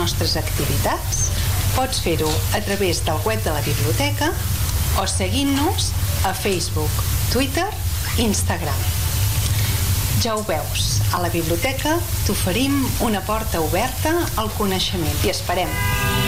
nostres activitats, pots fer-ho a través del web de la biblioteca o seguint-nos a Facebook, Twitter i Instagram. Ja ho veus, a la biblioteca t'oferim una porta oberta al coneixement i esperem